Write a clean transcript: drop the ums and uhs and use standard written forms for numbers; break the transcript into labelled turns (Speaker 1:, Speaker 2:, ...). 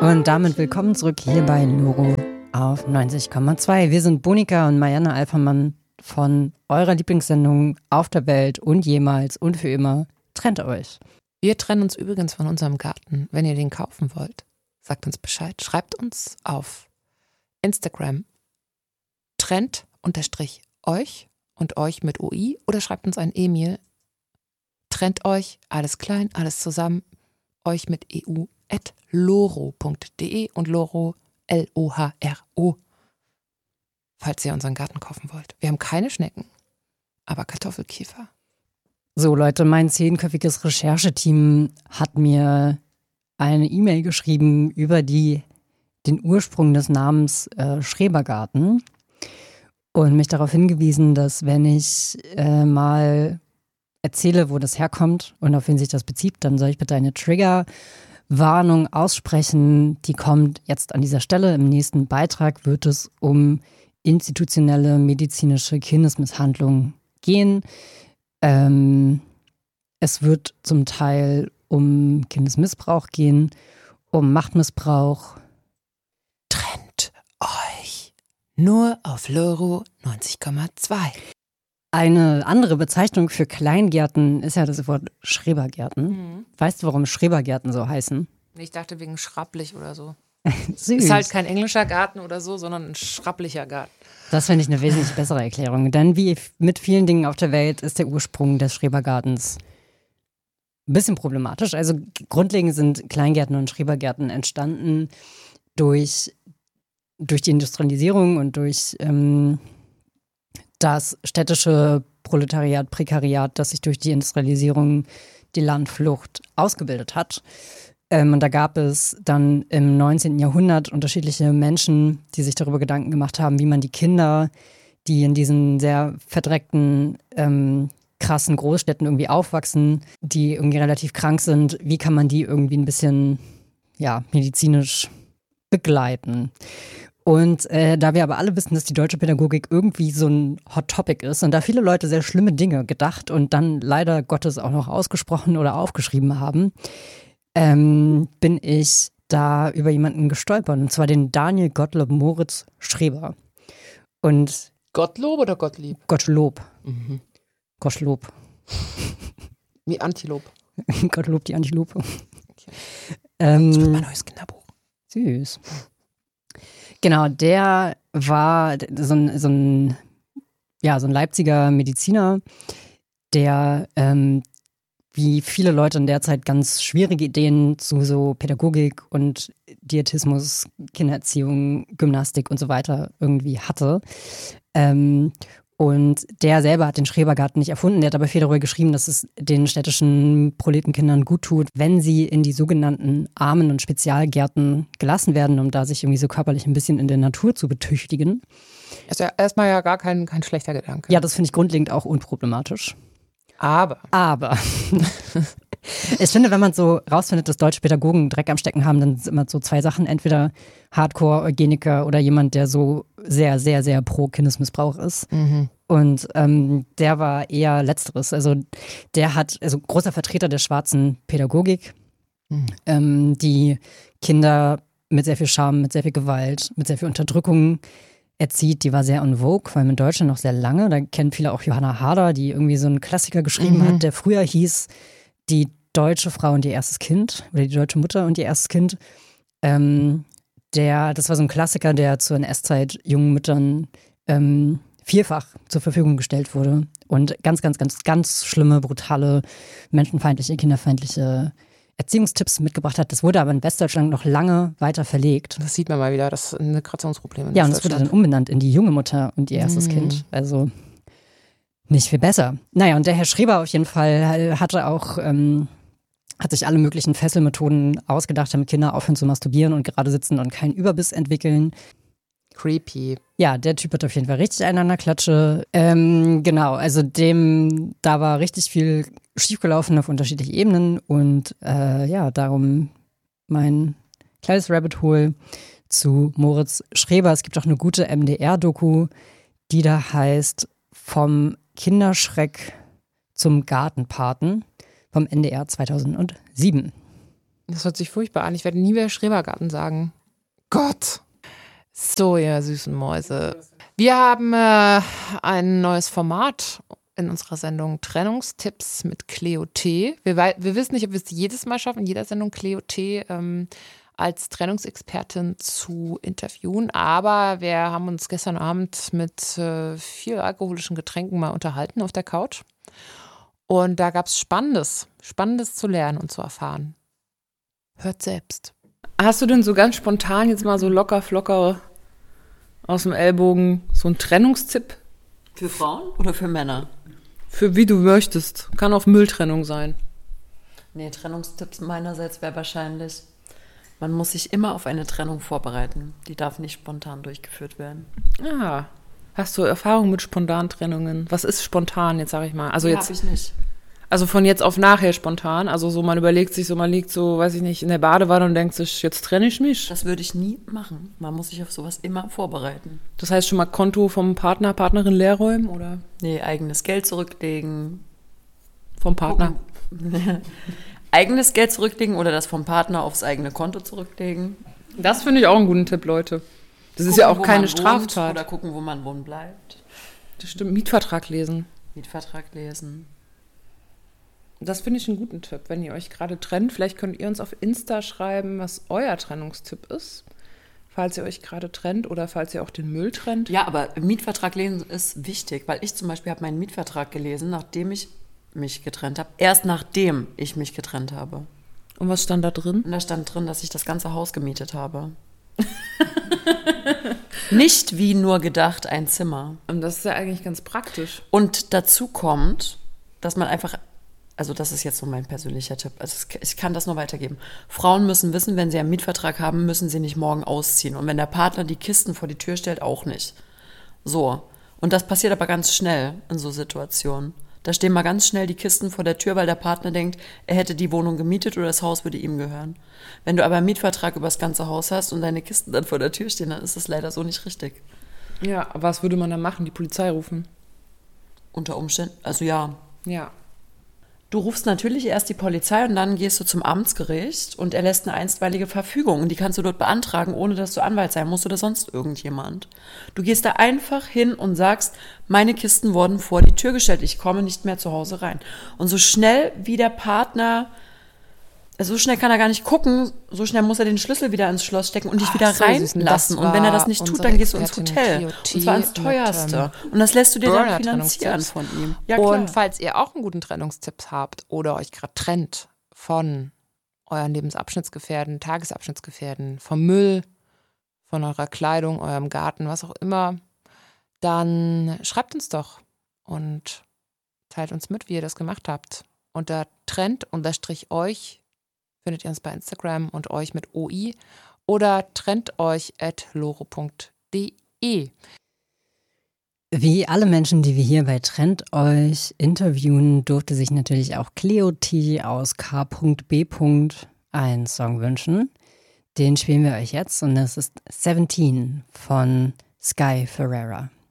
Speaker 1: Und damit willkommen zurück hier bei Loro auf 90,2. Wir sind Bonika und Marianne Alfermann von eurer Lieblingssendung Auf der Welt und jemals und für immer. Trennt euch.
Speaker 2: Wir trennen uns übrigens von unserem Garten. Wenn ihr den kaufen wollt, sagt uns Bescheid. Schreibt uns auf Instagram trennt_euch und euch mit OI oder schreibt uns ein E-Mail. Trennt euch, alles klein, alles zusammen, euch mit EU @loro.de und Loro LOHRO, falls ihr unseren Garten kaufen wollt. Wir haben keine Schnecken, aber Kartoffelkäfer.
Speaker 1: So Leute, mein 10-köpfiges Rechercheteam hat mir eine E-Mail geschrieben über den Ursprung des Namens Schrebergarten und mich darauf hingewiesen, dass wenn ich mal erzähle, wo das herkommt und auf wen sich das bezieht, dann soll ich bitte eine Triggerwarnung aussprechen. Die kommt jetzt an dieser Stelle. Im nächsten Beitrag wird es um institutionelle medizinische Kindesmisshandlung gehen. Es wird zum Teil um Kindesmissbrauch gehen, um Machtmissbrauch.
Speaker 2: Trennt euch nur auf Loro 90,2.
Speaker 1: Eine andere Bezeichnung für Kleingärten ist ja das Wort Schrebergärten.
Speaker 2: Mhm.
Speaker 1: Weißt du, warum Schrebergärten so heißen?
Speaker 2: Ich dachte wegen schrapplich oder so.
Speaker 1: Süß.
Speaker 2: Ist halt kein englischer Garten oder so, sondern ein schrapplicher Garten.
Speaker 1: Das finde ich eine wesentlich bessere Erklärung. Denn wie mit vielen Dingen auf der Welt ist der Ursprung des Schrebergartens ein bisschen problematisch. Also grundlegend sind Kleingärten und Schrebergärten entstanden durch die Industrialisierung und durch das städtische Proletariat, Prekariat, das sich durch die Industrialisierung die Landflucht ausgebildet hat. Und da gab es dann im 19. Jahrhundert unterschiedliche Menschen, die sich darüber Gedanken gemacht haben, wie man die Kinder, die in diesen sehr verdreckten, krassen Großstädten irgendwie aufwachsen, die irgendwie relativ krank sind, wie kann man die irgendwie ein bisschen medizinisch begleiten. Und da wir aber alle wissen, dass die deutsche Pädagogik irgendwie so ein Hot Topic ist und da viele Leute sehr schlimme Dinge gedacht und dann leider Gottes auch noch ausgesprochen oder aufgeschrieben haben, bin ich da über jemanden gestolpert, und zwar den Daniel Gottlob Moritz Schreber. Und
Speaker 2: Gottlob oder Gottlieb?
Speaker 1: Gottlob.
Speaker 2: Mhm.
Speaker 1: Gottlob.
Speaker 2: Wie Antilop.
Speaker 1: Gottlob, die Antilope.
Speaker 2: Okay. Das wird mein neues Kinderbuch.
Speaker 1: Süß. Genau, der war so ein Leipziger Mediziner, der wie viele Leute in der Zeit ganz schwierige Ideen zu so Pädagogik und Dietismus, Kindererziehung, Gymnastik und so weiter irgendwie hatte. Und der selber hat den Schrebergarten nicht erfunden. Der hat aber viel darüber geschrieben, dass es den städtischen Proletenkindern gut tut, wenn sie in die sogenannten Armen- und Spezialgärten gelassen werden, um da sich irgendwie so körperlich ein bisschen in der Natur zu betüchtigen.
Speaker 2: Ist ja erstmal ja gar kein schlechter Gedanke.
Speaker 1: Ja, das finde ich grundlegend auch unproblematisch.
Speaker 2: Aber.
Speaker 1: Ich finde, wenn man so rausfindet, dass deutsche Pädagogen Dreck am Stecken haben, dann sind immer so zwei Sachen. Entweder Hardcore-Eugeniker oder jemand, der so sehr, sehr, sehr pro Kindesmissbrauch ist.
Speaker 2: Mhm.
Speaker 1: Und der war eher Letzteres. Also der hat, also großer Vertreter der schwarzen Pädagogik, die Kinder mit sehr viel Scham, mit sehr viel Gewalt, mit sehr viel Unterdrückung erzieht. Die war sehr en vogue, vor allem in Deutschland noch sehr lange. Da kennen viele auch Johanna Harder, die irgendwie so einen Klassiker geschrieben hat, der früher hieß Die deutsche Frau und ihr erstes Kind oder die deutsche Mutter und ihr erstes Kind. Das war so ein Klassiker, der zur NS-Zeit jungen Müttern vielfach zur Verfügung gestellt wurde und ganz, ganz, ganz, ganz schlimme, brutale, menschenfeindliche, kinderfeindliche Erziehungstipps mitgebracht hat. Das wurde aber in Westdeutschland noch lange weiter verlegt.
Speaker 2: Das sieht man mal wieder, das ist ein Migrationsproblem in
Speaker 1: Ja, und es wurde dann umbenannt in die junge Mutter und ihr erstes Kind. Also nicht viel besser. Naja, und der Herr Schreber auf jeden Fall hat sich alle möglichen Fesselmethoden ausgedacht, damit Kinder aufhören zu masturbieren und gerade sitzen und keinen Überbiss entwickeln.
Speaker 2: Creepy.
Speaker 1: Ja, der Typ hat auf jeden Fall richtig einen an der Klatsche. Genau, also da war richtig viel schiefgelaufen auf unterschiedlichen Ebenen und darum mein kleines Rabbit Hole zu Moritz Schreber. Es gibt auch eine gute MDR-Doku, die da heißt Vom Kinderschreck zum Gartenpaten vom NDR 2007.
Speaker 2: Das hört sich furchtbar an. Ich werde nie wieder Schrebergarten sagen. Gott. So, ihr süßen Mäuse. Wir haben ein neues Format in unserer Sendung Trennungstipps mit Cleo T. Wir wissen nicht, ob wir es jedes Mal schaffen, in jeder Sendung Cleo T als Trennungsexpertin zu interviewen. Aber wir haben uns gestern Abend mit viel alkoholischen Getränken mal unterhalten auf der Couch. Und da gab es Spannendes zu lernen und zu erfahren. Hört selbst. Hast du denn so ganz spontan jetzt mal so locker flocker aus dem Ellbogen so einen Trennungstipp?
Speaker 3: Für Frauen oder für Männer?
Speaker 2: Für wie du möchtest. Kann auch Mülltrennung sein.
Speaker 3: Nee, Trennungstipps meinerseits wäre wahrscheinlich, man muss sich immer auf eine Trennung vorbereiten. Die darf nicht spontan durchgeführt werden.
Speaker 2: Ah, hast du Erfahrung mit spontanen Trennungen? Was ist spontan jetzt, sag ich mal? Also jetzt,
Speaker 3: habe ich nicht.
Speaker 2: Also von jetzt auf nachher spontan. Also so, man überlegt sich so, man liegt so, weiß ich nicht, in der Badewanne und denkt sich, jetzt trenne ich mich.
Speaker 3: Das würde ich nie machen. Man muss sich auf sowas immer vorbereiten.
Speaker 2: Das heißt schon mal Konto vom Partner, Partnerin leer räumen, oder?
Speaker 3: Nee, eigenes Geld zurücklegen.
Speaker 2: Vom Partner.
Speaker 3: Eigenes Geld zurücklegen oder das vom Partner aufs eigene Konto zurücklegen.
Speaker 2: Das finde ich auch einen guten Tipp, Leute. Das ist ja auch keine Straftat.
Speaker 3: Oder gucken, wo man wohnen bleibt.
Speaker 2: Das stimmt. Mietvertrag lesen.
Speaker 3: Mietvertrag lesen.
Speaker 2: Das finde ich einen guten Tipp, wenn ihr euch gerade trennt. Vielleicht könnt ihr uns auf Insta schreiben, was euer Trennungstipp ist, falls ihr euch gerade trennt oder falls ihr auch den Müll trennt.
Speaker 3: Ja, aber Mietvertrag lesen ist wichtig, weil ich zum Beispiel habe meinen Mietvertrag gelesen, nachdem ich mich getrennt habe. Erst nachdem ich mich getrennt habe.
Speaker 2: Und was stand da drin?
Speaker 3: Und da stand drin, dass ich das ganze Haus gemietet habe. Nicht wie nur gedacht ein Zimmer.
Speaker 2: Und das ist ja eigentlich ganz praktisch.
Speaker 3: Und dazu kommt, dass man einfach, also das ist jetzt so mein persönlicher Tipp, also ich kann das nur weitergeben. Frauen müssen wissen, wenn sie einen Mietvertrag haben, müssen sie nicht morgen ausziehen. Und wenn der Partner die Kisten vor die Tür stellt, auch nicht. So. Und das passiert aber ganz schnell in so Situationen. Da stehen mal ganz schnell die Kisten vor der Tür, weil der Partner denkt, er hätte die Wohnung gemietet oder das Haus würde ihm gehören. Wenn du aber einen Mietvertrag über das ganze Haus hast und deine Kisten dann vor der Tür stehen, dann ist das leider so nicht richtig.
Speaker 2: Ja, aber was würde man dann machen? Die Polizei rufen?
Speaker 3: Unter Umständen, also ja.
Speaker 2: Ja.
Speaker 3: Du rufst natürlich erst die Polizei und dann gehst du zum Amtsgericht und er lässt eine einstweilige Verfügung. Und die kannst du dort beantragen, ohne dass du Anwalt sein musst oder sonst irgendjemand. Du gehst da einfach hin und sagst, meine Kisten wurden vor die Tür gestellt, ich komme nicht mehr zu Hause rein. Und so schnell wie der Partner, so schnell kann er gar nicht gucken, so schnell muss er den Schlüssel wieder ins Schloss stecken und dich wieder reinlassen. Und wenn er das nicht tut, dann gehst du ins Hotel. Und zwar ins teuerste. Und das lässt du dir dann finanzieren von ihm.
Speaker 2: Ja, klar. Und falls ihr auch einen guten Trennungstipp habt oder euch gerade trennt von euren Lebensabschnittsgefährten, Tagesabschnittsgefährten, vom Müll, von eurer Kleidung, eurem Garten, was auch immer, dann schreibt uns doch und teilt uns mit, wie ihr das gemacht habt. Unter Trend_euch findet ihr uns bei Instagram und euch mit OI oder trendeuch@loro.de.
Speaker 1: Wie alle Menschen, die wir hier bei Trend euch interviewen, durfte sich natürlich auch Cleo T aus K.B. einen Song wünschen. Den spielen wir euch jetzt und das ist 17 von Sky Ferreira.